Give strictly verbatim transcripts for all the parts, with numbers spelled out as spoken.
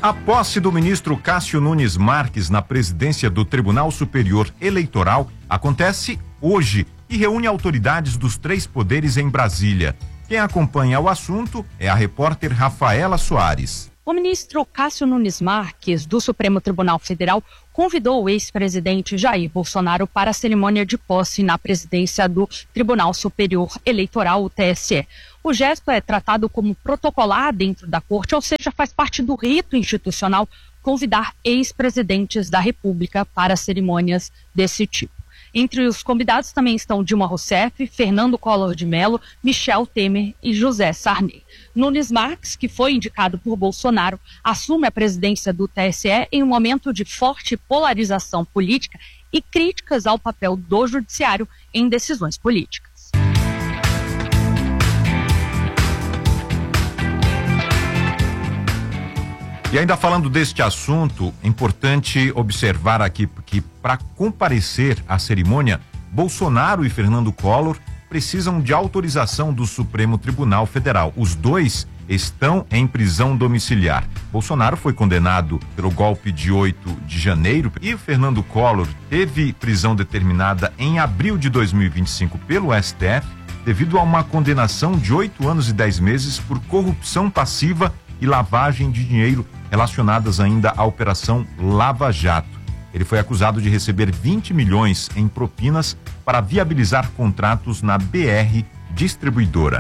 A posse do ministro Cássio Nunes Marques na presidência do Tribunal Superior Eleitoral acontece hoje e reúne autoridades dos três poderes em Brasília. Quem acompanha o assunto é a repórter Rafaela Soares. O ministro Cássio Nunes Marques, do Supremo Tribunal Federal, convidou o ex-presidente Jair Bolsonaro para a cerimônia de posse na presidência do Tribunal Superior Eleitoral, o T S E. O gesto é tratado como protocolar dentro da corte, ou seja, faz parte do rito institucional convidar ex-presidentes da República para cerimônias desse tipo. Entre os convidados também estão Dilma Rousseff, Fernando Collor de Mello, Michel Temer e José Sarney. Nunes Marques, que foi indicado por Bolsonaro, assume a presidência do T S E em um momento de forte polarização política e críticas ao papel do judiciário em decisões políticas. E ainda falando deste assunto, é importante observar aqui que para comparecer à cerimônia, Bolsonaro e Fernando Collor precisam de autorização do Supremo Tribunal Federal. Os dois estão em prisão domiciliar. Bolsonaro foi condenado pelo golpe de oito de janeiro e o Fernando Collor teve prisão determinada em abril de dois mil e vinte e cinco pelo S T F devido a uma condenação de oito anos e dez meses por corrupção passiva e lavagem de dinheiro relacionadas ainda à Operação Lava Jato. Ele foi acusado de receber vinte milhões em propinas para viabilizar contratos na B R Distribuidora.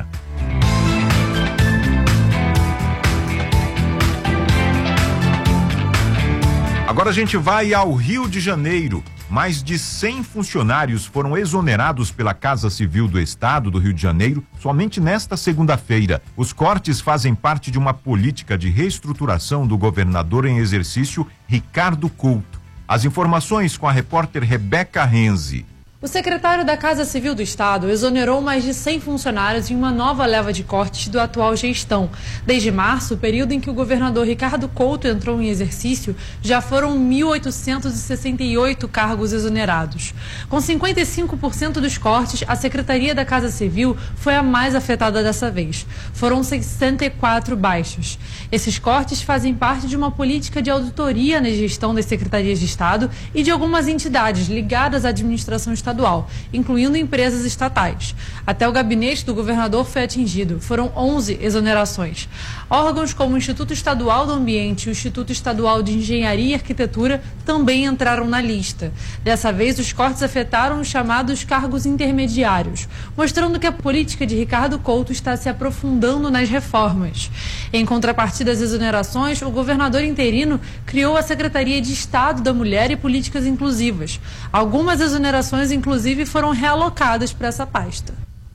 Agora a gente vai ao Rio de Janeiro. Mais de cem funcionários foram exonerados pela Casa Civil do Estado do Rio de Janeiro somente nesta segunda-feira. Os cortes fazem parte de uma política de reestruturação do governador em exercício, Ricardo Couto. As informações com a repórter Rebeca Renzi. O secretário da Casa Civil do Estado exonerou mais de cem funcionários em uma nova leva de cortes do atual gestão. Desde março, período em que o governador Ricardo Couto entrou em exercício, já foram mil oitocentos e sessenta e oito cargos exonerados. Com cinquenta e cinco por cento dos cortes, a Secretaria da Casa Civil foi a mais afetada dessa vez. Foram sessenta e quatro baixas. Esses cortes fazem parte de uma política de auditoria na gestão das secretarias de Estado e de algumas entidades ligadas à administração estadual. estadual, incluindo empresas estatais. Até o gabinete do governador foi atingido. Foram onze exonerações. Órgãos como o Instituto Estadual do Ambiente e o Instituto Estadual de Engenharia e Arquitetura também entraram na lista. Dessa vez, os cortes afetaram os chamados cargos intermediários, mostrando que a política de Ricardo Couto está se aprofundando nas reformas. Em contrapartida às exonerações, o governador interino criou a Secretaria de Estado da Mulher e Políticas Inclusivas. Algumas exonerações, inclusive, foram realocadas para essa pasta.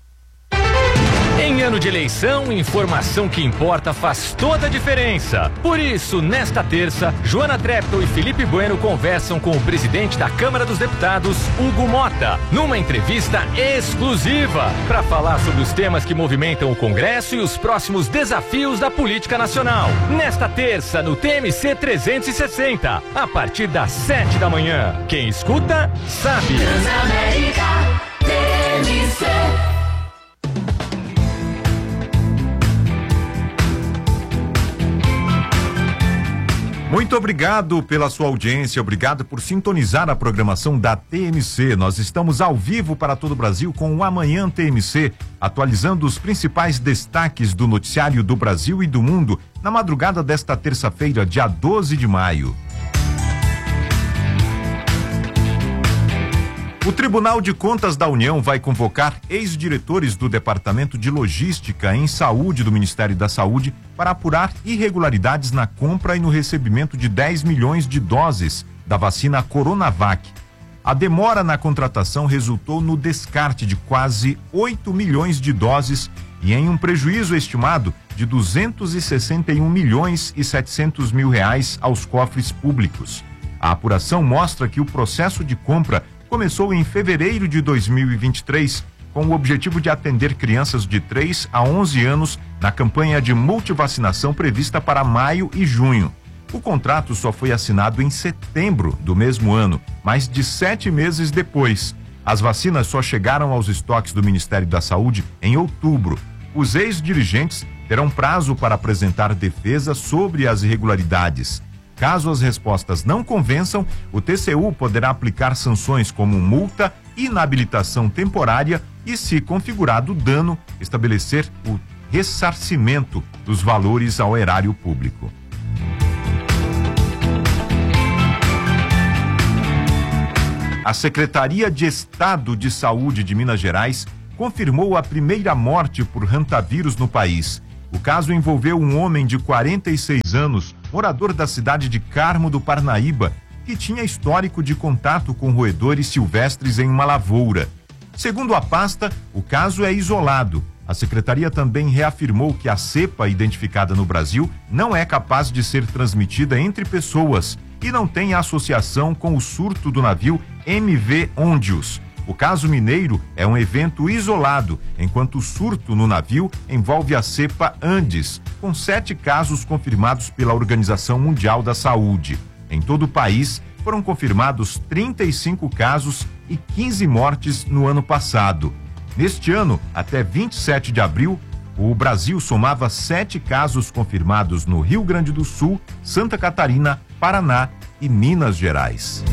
Em ano de eleição, informação que importa faz toda a diferença. Por isso, nesta terça, Joana Treptow e Felipe Bueno conversam com o presidente da Câmara dos Deputados, Hugo Mota, numa entrevista exclusiva para falar sobre os temas que movimentam o Congresso e os próximos desafios da política nacional. Nesta terça, no T M C trezentos e sessenta, a partir das sete da manhã. Quem escuta, sabe. Transamérica T M C. Muito obrigado pela sua audiência, obrigado por sintonizar a programação da T M C. Nós estamos ao vivo para todo o Brasil com o Amanhã T M C, atualizando os principais destaques do noticiário do Brasil e do mundo na madrugada desta terça-feira, dia doze de maio. O Tribunal de Contas da União vai convocar ex-diretores do Departamento de Logística em Saúde do Ministério da Saúde para apurar irregularidades na compra e no recebimento de dez milhões de doses da vacina Coronavac. A demora na contratação resultou no descarte de quase oito milhões de doses e em um prejuízo estimado de duzentos e sessenta e um milhões e setecentos mil reais aos cofres públicos. A apuração mostra que o processo de compra começou em fevereiro de dois mil e vinte e três, com o objetivo de atender crianças de três a onze anos na campanha de multivacinação prevista para maio e junho. O contrato só foi assinado em setembro do mesmo ano, mais de sete meses depois. As vacinas só chegaram aos estoques do Ministério da Saúde em outubro. Os ex-dirigentes terão prazo para apresentar defesa sobre as irregularidades. Caso as respostas não convençam, o T C U poderá aplicar sanções como multa, inabilitação temporária e, se configurado dano, estabelecer o ressarcimento dos valores ao erário público. A Secretaria de Estado de Saúde de Minas Gerais confirmou a primeira morte por hantavírus no país. O caso envolveu um homem de quarenta e seis anos, morador da cidade de Carmo do Parnaíba, que tinha histórico de contato com roedores silvestres em uma lavoura. Segundo a pasta, o caso é isolado. A secretaria também reafirmou que a cepa identificada no Brasil não é capaz de ser transmitida entre pessoas e não tem associação com o surto do navio M V Ondius. O caso mineiro é um evento isolado, enquanto o surto no navio envolve a cepa Andes, com sete casos confirmados pela Organização Mundial da Saúde. Em todo o país, foram confirmados trinta e cinco casos e quinze mortes no ano passado. Neste ano, até vinte e sete de abril, o Brasil somava sete casos confirmados no Rio Grande do Sul, Santa Catarina, Paraná e Minas Gerais.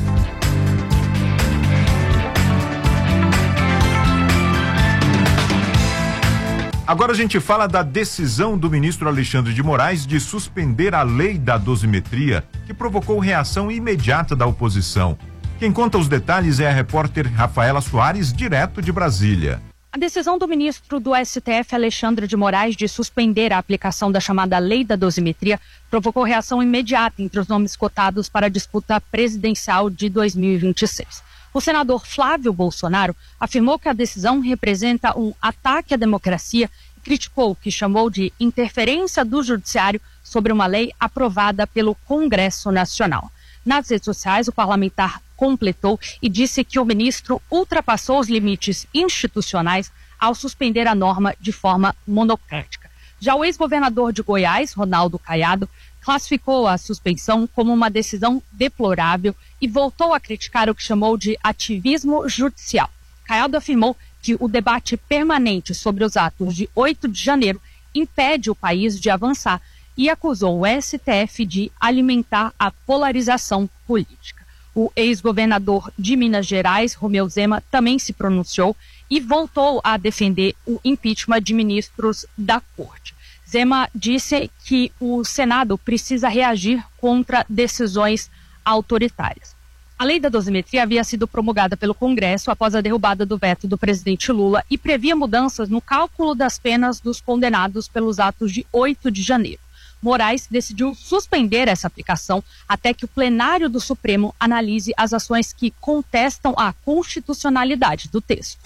Agora a gente fala da decisão do ministro Alexandre de Moraes de suspender a lei da dosimetria, que provocou reação imediata da oposição. Quem conta os detalhes é a repórter Rafaela Soares, direto de Brasília. A decisão do ministro do S T F, Alexandre de Moraes, de suspender a aplicação da chamada lei da dosimetria provocou reação imediata entre os nomes cotados para a disputa presidencial de dois mil e vinte e seis. O senador Flávio Bolsonaro afirmou que a decisão representa um ataque à democracia e criticou o que chamou de interferência do judiciário sobre uma lei aprovada pelo Congresso Nacional. Nas redes sociais, o parlamentar completou e disse que o ministro ultrapassou os limites institucionais ao suspender a norma de forma monocrática. Já o ex-governador de Goiás, Ronaldo Caiado, classificou a suspensão como uma decisão deplorável e voltou a criticar o que chamou de ativismo judicial. Caiado afirmou que o debate permanente sobre os atos de oito de janeiro impede o país de avançar e acusou o S T F de alimentar a polarização política. O ex-governador de Minas Gerais, Romeu Zema, também se pronunciou e voltou a defender o impeachment de ministros da Corte. Zema disse que o Senado precisa reagir contra decisões autoritárias. A lei da dosimetria havia sido promulgada pelo Congresso após a derrubada do veto do presidente Lula e previa mudanças no cálculo das penas dos condenados pelos atos de oito de janeiro. Moraes decidiu suspender essa aplicação até que o plenário do Supremo analise as ações que contestam a constitucionalidade do texto.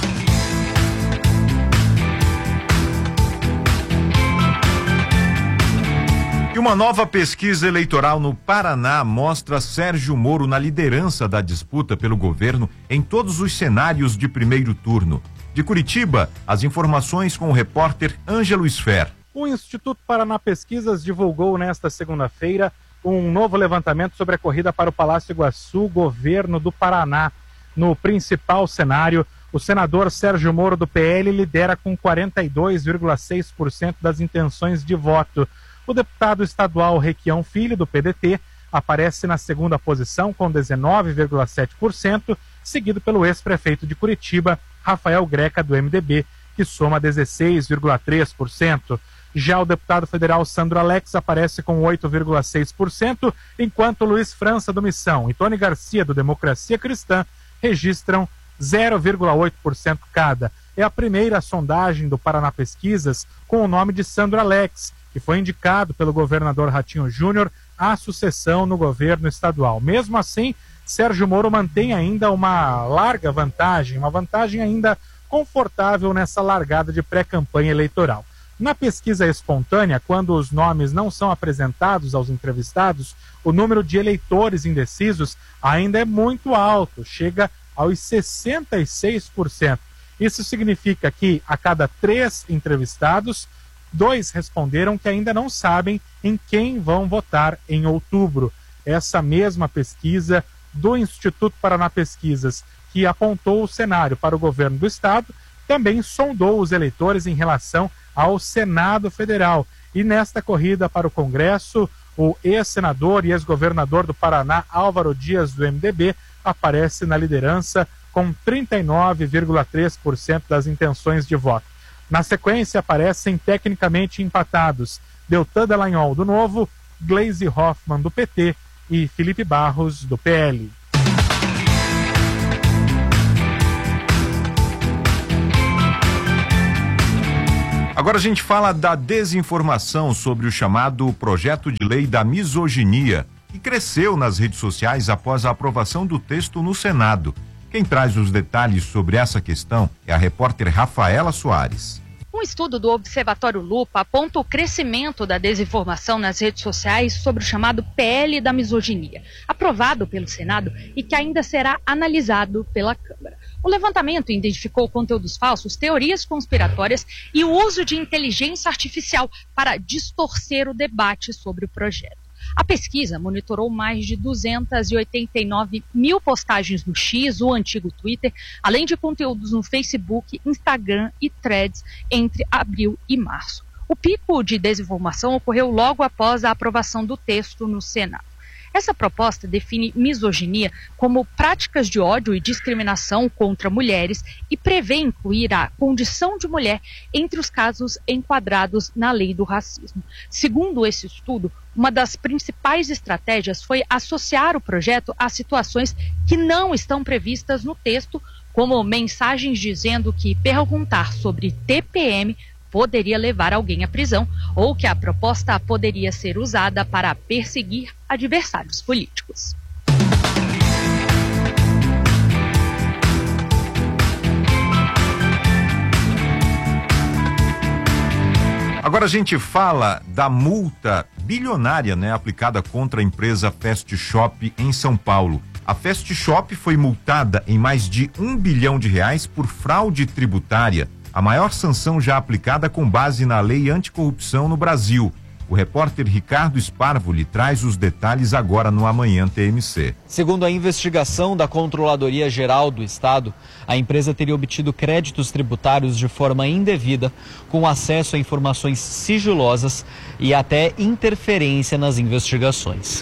E uma nova pesquisa eleitoral no Paraná mostra Sérgio Moro na liderança da disputa pelo governo em todos os cenários de primeiro turno. De Curitiba, as informações com o repórter Ângelo Sfer. O Instituto Paraná Pesquisas divulgou nesta segunda-feira um novo levantamento sobre a corrida para o Palácio Iguaçu, governo do Paraná. No principal cenário, o senador Sérgio Moro do P L lidera com quarenta e dois vírgula seis por cento das intenções de voto. O deputado estadual Requião Filho, do P D T, aparece na segunda posição com dezenove vírgula sete por cento, seguido pelo ex-prefeito de Curitiba, Rafael Greca, do M D B, que soma dezesseis vírgula três por cento. Já o deputado federal Sandro Alex aparece com oito vírgula seis por cento, enquanto Luiz França, do Missão, e Tony Garcia, do Democracia Cristã, registram zero vírgula oito por cento cada. É a primeira sondagem do Paraná Pesquisas com o nome de Sandro Alex, que foi indicado pelo governador Ratinho Júnior à sucessão no governo estadual. Mesmo assim, Sérgio Moro mantém ainda uma larga vantagem, uma vantagem ainda confortável nessa largada de pré-campanha eleitoral. Na pesquisa espontânea, quando os nomes não são apresentados aos entrevistados, o número de eleitores indecisos ainda é muito alto, chega aos sessenta e seis por cento. Isso significa que, a cada três entrevistados, dois responderam que ainda não sabem em quem vão votar em outubro. Essa mesma pesquisa do Instituto Paraná Pesquisas, que apontou o cenário para o governo do estado, também sondou os eleitores em relação ao Senado Federal. E nesta corrida para o Congresso, o ex-senador e ex-governador do Paraná, Álvaro Dias, do M D B, aparece na liderança com trinta e nove vírgula três por cento das intenções de voto. Na sequência, aparecem tecnicamente empatados Deltan Dallagnol, do Novo, Gleisi Hoffmann, do P T, e Felipe Barros, do P L. Agora a gente fala da desinformação sobre o chamado projeto de lei da misoginia, que cresceu nas redes sociais após a aprovação do texto no Senado. Quem traz os detalhes sobre essa questão é a repórter Rafaela Soares. Um estudo do Observatório Lupa aponta o crescimento da desinformação nas redes sociais sobre o chamado P L da misoginia, aprovado pelo Senado e que ainda será analisado pela Câmara. O levantamento identificou conteúdos falsos, teorias conspiratórias e o uso de inteligência artificial para distorcer o debate sobre o projeto. A pesquisa monitorou mais de duzentas e oitenta e nove mil postagens no X, o antigo Twitter, além de conteúdos no Facebook, Instagram e Threads entre abril e março. O pico de desinformação ocorreu logo após a aprovação do texto no Senado. Essa proposta define misoginia como práticas de ódio e discriminação contra mulheres e prevê incluir a condição de mulher entre os casos enquadrados na lei do racismo. Segundo esse estudo, uma das principais estratégias foi associar o projeto a situações que não estão previstas no texto, como mensagens dizendo que perguntar sobre T P M poderia levar alguém à prisão ou que a proposta poderia ser usada para perseguir adversários políticos. Agora a gente fala da multa bilionária, né, aplicada contra a empresa Fast Shop em São Paulo. A Fast Shop foi multada em mais de um bilhão de reais por fraude tributária, a maior sanção já aplicada com base na lei anticorrupção no Brasil. O repórter Ricardo Sparvoli traz os detalhes agora no Amanhã T M C. Segundo a investigação da Controladoria Geral do Estado, a empresa teria obtido créditos tributários de forma indevida, com acesso a informações sigilosas e até interferência nas investigações.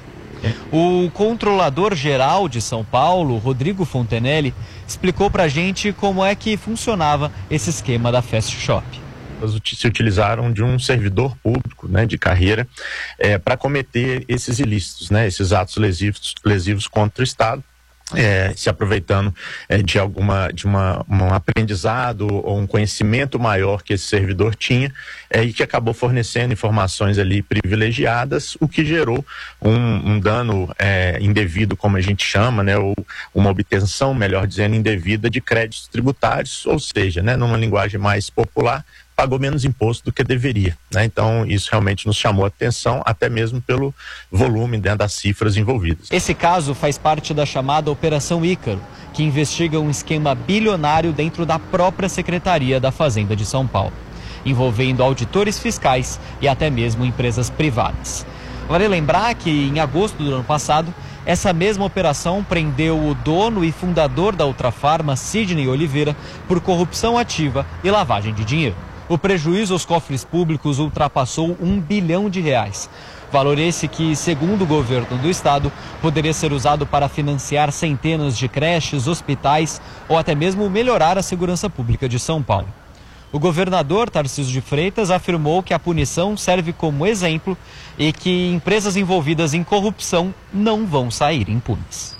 O Controlador Geral de São Paulo, Rodrigo Fontenelle, explicou pra gente como é que funcionava esse esquema da Fast Shop. Se utilizaram de um servidor público, né, de carreira, é, para cometer esses ilícitos, né, esses atos lesivos, lesivos contra o Estado. É, se aproveitando é, de alguma de uma, um aprendizado ou um conhecimento maior que esse servidor tinha é, e que acabou fornecendo informações ali privilegiadas, o que gerou um, um dano é, indevido, como a gente chama, né, ou uma obtenção, melhor dizendo, indevida de créditos tributários, ou seja, né, numa linguagem mais popular, pagou menos imposto do que deveria, né? Então isso realmente nos chamou a atenção, até mesmo pelo volume, né, das cifras envolvidas. Esse caso faz parte da chamada Operação Ícaro, que investiga um esquema bilionário dentro da própria Secretaria da Fazenda de São Paulo, envolvendo auditores fiscais e até mesmo empresas privadas. Vale lembrar que em agosto do ano passado, essa mesma operação prendeu o dono e fundador da Ultrafarma, Sidney Oliveira, por corrupção ativa e lavagem de dinheiro. O prejuízo aos cofres públicos ultrapassou um bilhão de reais. Valor esse que, segundo o governo do estado, poderia ser usado para financiar centenas de creches, hospitais ou até mesmo melhorar a segurança pública de São Paulo. O governador Tarcísio de Freitas afirmou que a punição serve como exemplo e que empresas envolvidas em corrupção não vão sair impunes.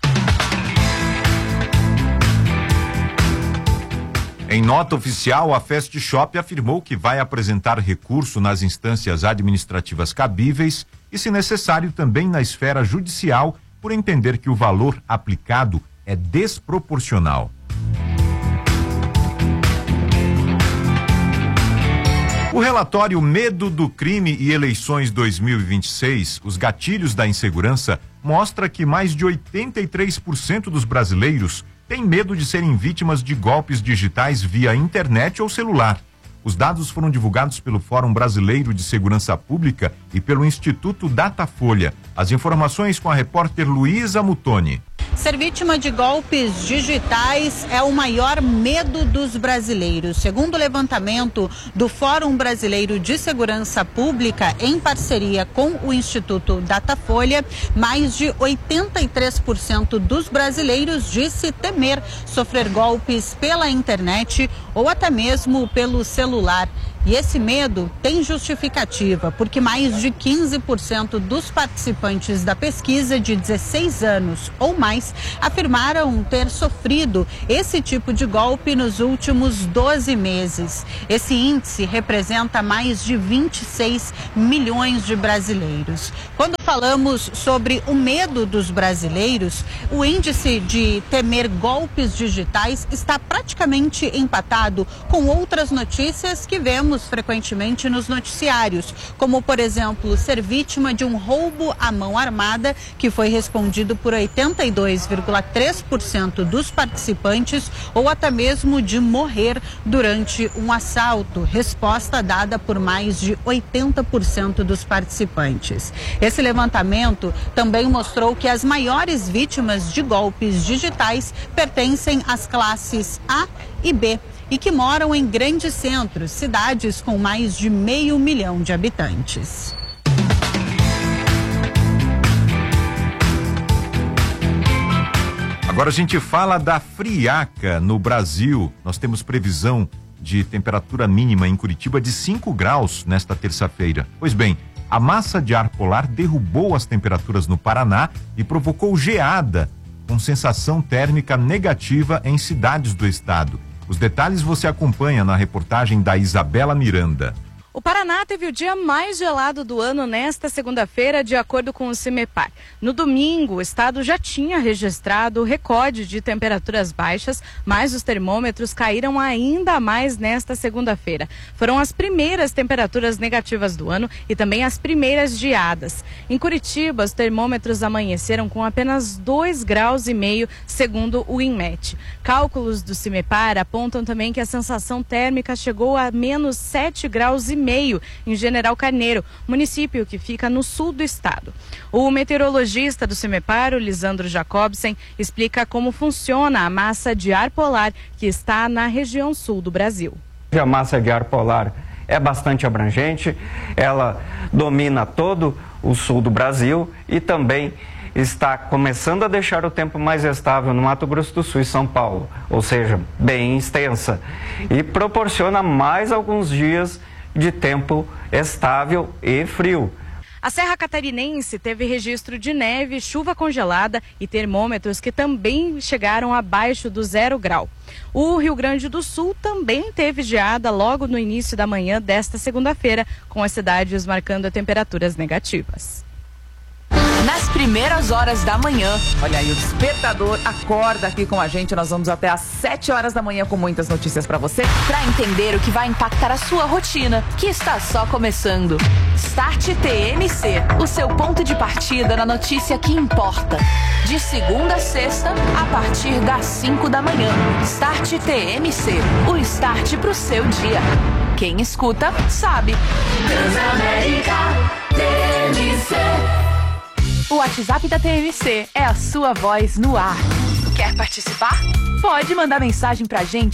Em nota oficial, a Fast Shop afirmou que vai apresentar recurso nas instâncias administrativas cabíveis e, se necessário, também na esfera judicial, por entender que o valor aplicado é desproporcional. O relatório Medo do Crime e Eleições dois mil e vinte e seis, os gatilhos da insegurança, mostra que mais de oitenta e três por cento dos brasileiros têm medo de serem vítimas de golpes digitais via internet ou celular. Os dados foram divulgados pelo Fórum Brasileiro de Segurança Pública e pelo Instituto Datafolha. As informações com a repórter Luísa Mutoni. Ser vítima de golpes digitais é o maior medo dos brasileiros. Segundo o levantamento do Fórum Brasileiro de Segurança Pública, em parceria com o Instituto Datafolha, mais de oitenta e três por cento dos brasileiros disse temer sofrer golpes pela internet ou até mesmo pelo celular. E esse medo tem justificativa, porque mais de quinze por cento dos participantes da pesquisa de dezesseis anos ou mais afirmaram ter sofrido esse tipo de golpe nos últimos doze meses. Esse índice representa mais de vinte e seis milhões de brasileiros. Quando falamos sobre o medo dos brasileiros, o índice de temer golpes digitais está praticamente empatado com outras notícias que vemos frequentemente nos noticiários, como, por exemplo, ser vítima de um roubo à mão armada, que foi respondido por oitenta e dois vírgula três por cento dos participantes, ou até mesmo de morrer durante um assalto, resposta dada por mais de oitenta por cento dos participantes. Esse levantamento também mostrou que as maiores vítimas de golpes digitais pertencem às classes A e B e que moram em grandes centros, cidades com mais de meio milhão de habitantes. Agora a gente fala da friaca no Brasil. Nós temos previsão de temperatura mínima em Curitiba de cinco graus nesta terça-feira. Pois bem, a massa de ar polar derrubou as temperaturas no Paraná e provocou geada, com sensação térmica negativa em cidades do estado. Os detalhes você acompanha na reportagem da Isabela Miranda. O Paraná teve o dia mais gelado do ano nesta segunda-feira, de acordo com o CIMEPAR. No domingo, o estado já tinha registrado o recorde de temperaturas baixas, mas os termômetros caíram ainda mais nesta segunda-feira. Foram as primeiras temperaturas negativas do ano e também as primeiras geadas. Em Curitiba, os termômetros amanheceram com apenas dois graus e meio, segundo o INMET. Cálculos do CIMEPAR apontam também que a sensação térmica chegou a menos sete graus e meio em General Carneiro, município que fica no sul do estado. O meteorologista do CIMEPAR, o Lisandro Jacobsen, explica como funciona a massa de ar polar que está na região sul do Brasil. A massa de ar polar é bastante abrangente, ela domina todo o sul do Brasil e também está começando a deixar o tempo mais estável no Mato Grosso do Sul e São Paulo, ou seja, bem extensa, e proporciona mais alguns dias de tempo estável e frio. A Serra Catarinense teve registro de neve, chuva congelada e termômetros que também chegaram abaixo do zero grau. O Rio Grande do Sul também teve geada logo no início da manhã desta segunda-feira, com as cidades marcando temperaturas negativas. Nas primeiras horas da manhã, olha aí, o despertador acorda aqui com a gente. Nós vamos até às sete horas da manhã com muitas notícias para você, para entender o que vai impactar a sua rotina, que está só começando. Start T M C, o seu ponto de partida na notícia que importa. De segunda a sexta, a partir das cinco da manhã. Start T M C, o start pro seu dia. Quem escuta, sabe. Transamérica T M C. O WhatsApp da T M C é a sua voz no ar. Quer participar? Pode mandar mensagem pra gente